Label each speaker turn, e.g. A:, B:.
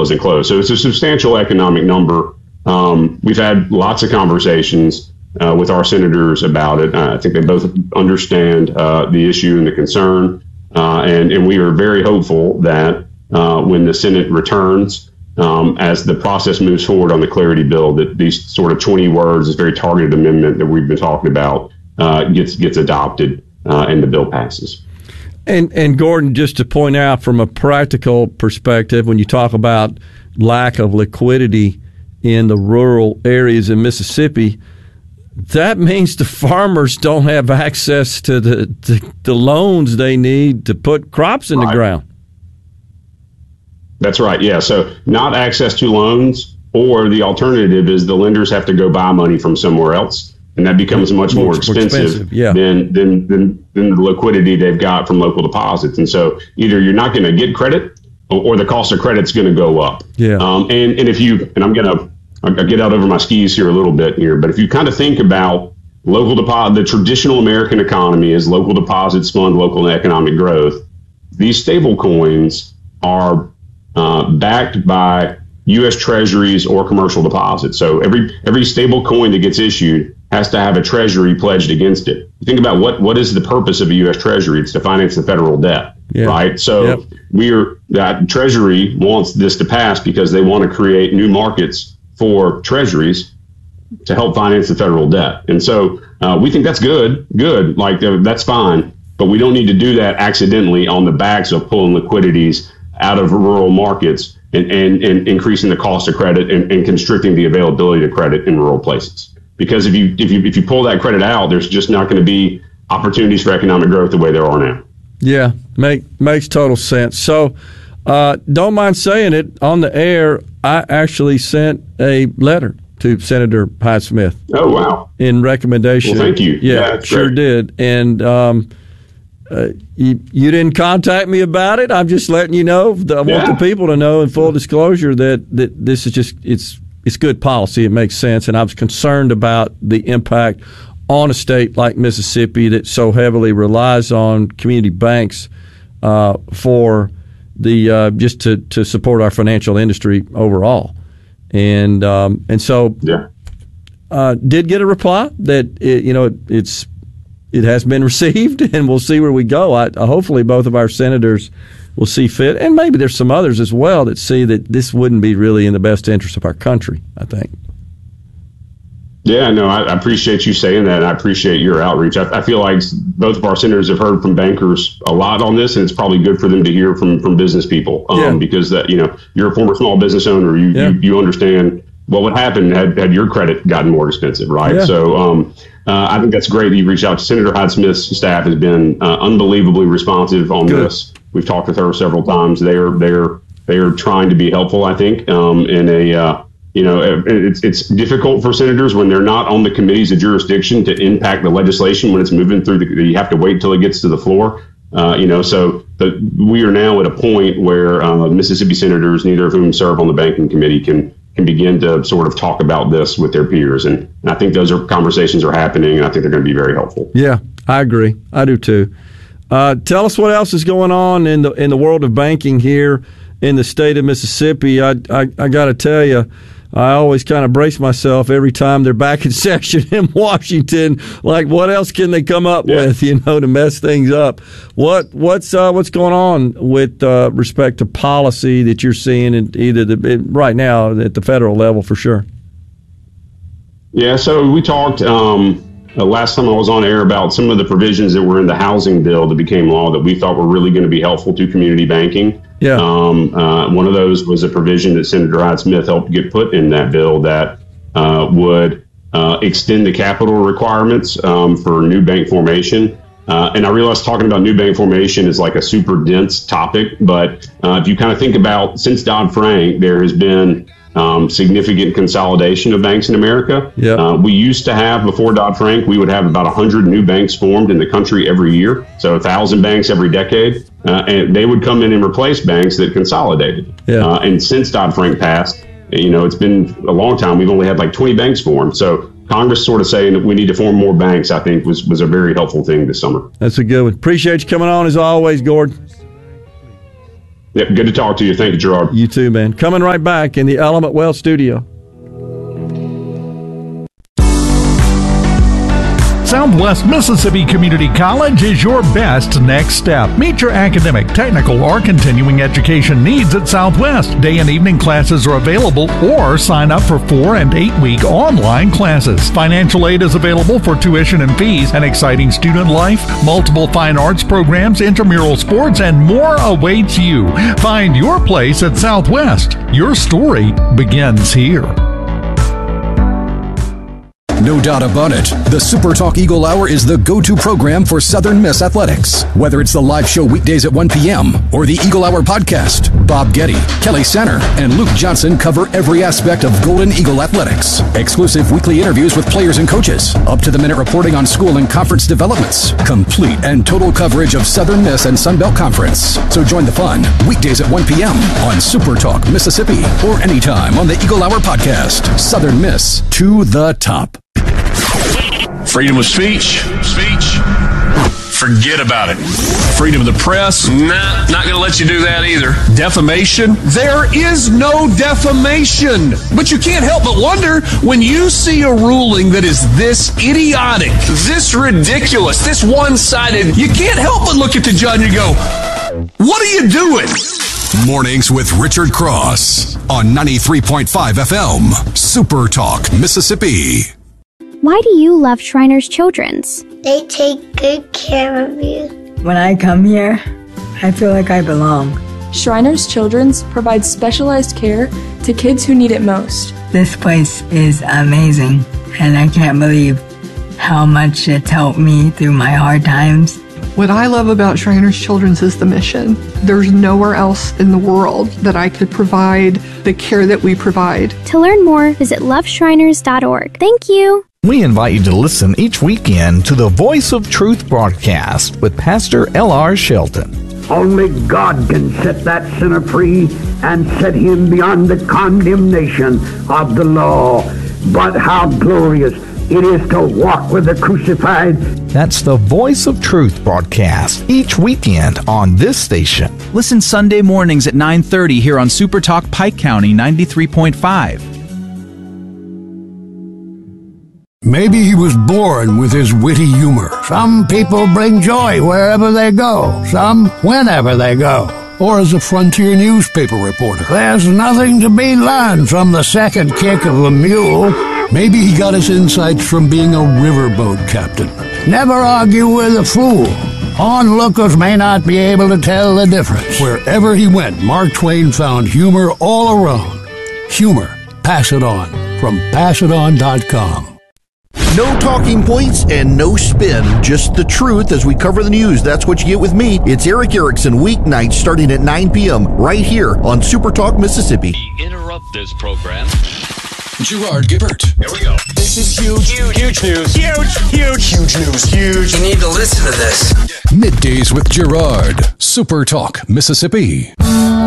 A: isn't closed. So it's a substantial economic number. We've had lots of conversations with our senators about it. I think they both understand the issue and the concern, and we are very hopeful that when the Senate returns, as the process moves forward on the Clarity Bill, that these sort of 20 words, this very targeted amendment that we've been talking about, gets adopted and the bill passes.
B: And Gordon, just to point out from a practical perspective, when you talk about lack of liquidity in the rural areas in Mississippi, that means the farmers don't have access to the loans they need to put crops in the ground. That's right. Yeah. So not access to loans, or the alternative is the lenders have to go buy money from somewhere else. And that becomes much more expensive than the liquidity they've got from local deposits. And so either you're not going to get credit, or the cost of credit's going to go up. Yeah. And if you, and I'll get out over my skis here a little bit here, but if you kind of think about local deposit, the traditional American economy is local deposits fund local economic growth. These stable coins are backed by U.S. Treasuries or commercial deposits. So every stable coin that gets issued has to have a Treasury pledged against it. You think about what is the purpose of a U.S. Treasury? It's to finance the federal debt, right? So that Treasury wants this to pass because they want to create new markets for Treasuries to help finance the federal debt. And so we think that's good, like that's fine, but we don't need to do that accidentally on the backs of pulling liquidities out of rural markets and increasing the cost of credit and constricting the availability of credit in rural places. Because if you pull that credit out, there's just not going to be opportunities for economic growth the way there are now. Yeah, makes total sense. So don't mind saying it on the air, I actually sent a letter to Senator Hyde-Smith. Oh, wow. In recommendation. Well, thank you. Yeah, sure did. And you didn't contact me about it. I'm just letting you know. I want the people to know in full disclosure that this is just, it's good policy. It makes sense. And I was concerned about the impact on a state like Mississippi that so heavily relies on community banks for the just to support our financial industry overall. And so did get a reply that it has been received, and we'll see where we go. Hopefully both of our senators will see fit, and maybe there's some others as well that see that this wouldn't be really in the best interest of our country, I think. Yeah, no, I appreciate you saying that, and I appreciate your outreach. I feel like both of our senators have heard from bankers a lot on this, and it's probably good for them to hear from business people because that you're a former small business owner. You understand what would happen had your credit gotten more expensive, right? Yeah. So I think that's great that you reached out to Senator Hyde-Smith's staff. Has been unbelievably responsive on this. We've talked with her several times. They are trying to be helpful, I think, in a it's difficult for senators when they're not on the committees of jurisdiction to impact the legislation when it's moving through. You have to wait till it gets to the floor. So we are now at a point where Mississippi senators, neither of whom serve on the banking committee, can begin to sort of talk about this with their peers. And I think those conversations are happening, and I think they're going to be very helpful. Yeah, I agree. I do too. Tell us what else is going on in the world of banking here in the state of Mississippi. I got to tell you, I always kind of brace myself every time they're back in session in Washington. Like, what else can they come up with, to mess things up? What's going on with respect to policy that you're seeing right now at the federal level for sure? Yeah, so we talked last time I was on air about some of the provisions that were in the housing bill that became law that we thought were really going to be helpful to community banking. Yeah. One of those was a provision that Senator Hyde-Smith helped get put in that bill that would extend the capital requirements for new bank formation. And I realize talking about new bank formation is like a super dense topic, but if you kind of think about since Dodd-Frank, there has been significant consolidation of banks in America. Yeah. We used to have, before Dodd-Frank, we would have about 100 new banks formed in the country every year. So 1,000 banks every decade. And they would come in and replace banks that consolidated. Yeah. And since Dodd-Frank passed, it's been a long time. We've only had like 20 banks formed. So Congress sort of saying that we need to form more banks, I think, was a very helpful thing this summer. That's a good one. Appreciate you coming on as always, Gordon.
A: Yep, good to talk to you. Thank you, Gerard.
C: You too, man. Coming right back in the Element Wealth studio.
D: Southwest Mississippi Community College is your best next step. Meet your academic, technical, or continuing education needs at Southwest. Day and evening classes are available, or sign up for 4- and 8-week online classes. Financial aid is available for tuition and fees, an exciting student life, multiple fine arts programs, intramural sports, and more awaits you. Find your place at Southwest. Your story begins here.
E: No doubt about it, the Super Talk Eagle Hour is the go-to program for Southern Miss athletics. Whether it's the live show weekdays at 1 p.m. or the Eagle Hour podcast, Bob Getty, Kelly Center, and Luke Johnson cover every aspect of Golden Eagle athletics. Exclusive weekly interviews with players and coaches, up-to-the-minute reporting on school and conference developments, complete and total coverage of Southern Miss and Sun Belt Conference. So join the fun weekdays at 1 p.m. on Super Talk Mississippi or anytime on the Eagle Hour podcast. Southern Miss to the top.
F: Freedom of speech. Forget about it. Freedom of the press.
G: Nah, not going to let you do that either.
F: Defamation.
G: There is no defamation. But you can't help but wonder when you see a ruling that is this idiotic, this ridiculous, this one-sided, you can't help but look at the judge and go, what are you doing?
E: Mornings with Richard Cross on 93.5 FM, Super Talk, Mississippi.
H: Why do you love Shriners Children's?
I: They take good care of you.
J: When I come here, I feel like I belong.
K: Shriners Children's provides specialized care to kids who need it most.
J: This place is amazing, and I can't believe how much it's helped me through my hard times.
L: What I love about Shriners Children's is the mission. There's nowhere else in the world that I could provide the care that we provide.
H: To learn more, visit loveshriners.org. Thank you.
D: We invite you to listen each weekend to the Voice of Truth broadcast with Pastor L.R. Shelton.
M: Only God can set that sinner free and set him beyond the condemnation of the law. But how glorious it is to walk with the crucified.
D: That's the Voice of Truth broadcast each weekend on this station.
N: Listen Sunday mornings at 9:30 here on Super Talk Pike County 93.5.
O: Maybe he was born with his witty humor. Some people bring joy wherever they go, some whenever they go. Or as a frontier newspaper reporter. There's nothing to be learned from the second kick of a mule. Maybe he got his insights from being a riverboat captain. Never argue with a fool. Onlookers may not be able to tell the difference. Wherever he went, Mark Twain found humor all around. Humor. Pass it on. From PassItOn.com.
P: No talking points and no spin, just the truth as we cover the news. That's what you get with me. It's Eric Erickson, weeknights starting at 9 p.m. right here on Super Talk Mississippi.
Q: We interrupt this program.
E: Gerard Gibbert.
Q: Here we go.
R: This is huge news. Huge news.
S: You need to listen to this.
E: Middays with Gerard. Super Talk Mississippi.